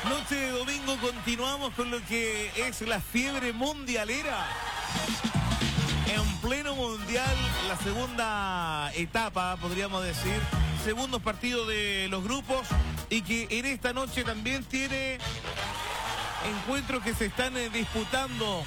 Noche de domingo continuamos con lo que es la fiebre mundialera. En pleno mundial, la segunda etapa, podríamos decir, segundos partidos de los grupos, y que en esta noche también tiene encuentros que se están disputando.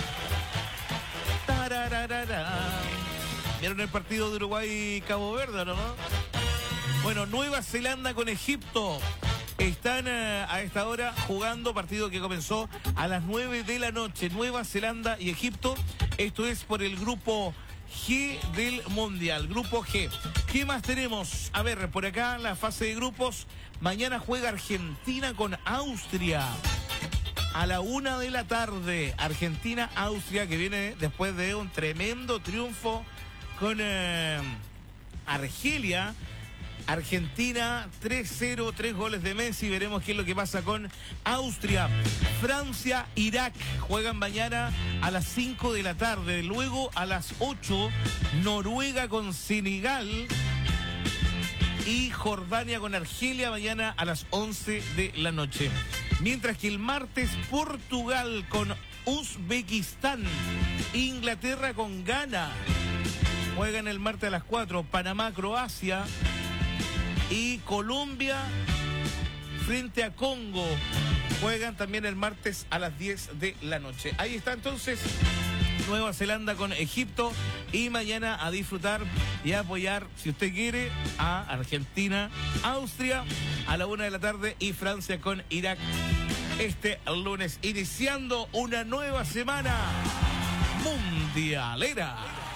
Tarararara. ¿Vieron el partido de Uruguay-Cabo Verde, no? Bueno, Nueva Zelanda con Egipto. Están a esta hora jugando, partido que comenzó a las 9 de la noche. Nueva Zelanda y Egipto. Esto es por el grupo G del Mundial. Grupo G. ¿Qué más tenemos? A ver, por acá en la fase de grupos. Mañana juega Argentina con Austria. A la 1 de la tarde. Argentina-Austria, que viene después de un tremendo triunfo con Argelia. Argentina 3-0, 3 goles de Messi. Veremos qué es lo que pasa con Austria. Francia, Irak juegan mañana a las 5 de la tarde. Luego a las 8, Noruega con Senegal. Y Jordania con Argelia mañana a las 11 de la noche. Mientras que el martes, Portugal con Uzbekistán. Inglaterra con Ghana. Juegan el martes a las 4. Panamá, Croacia. Y Colombia frente a Congo. Juegan también el martes a las 10 de la noche. Ahí está entonces Nueva Zelanda con Egipto. Y mañana a disfrutar y a apoyar, si usted quiere, a Argentina, Austria a la 1 de la tarde y Francia con Irak este lunes, iniciando una nueva semana mundialera.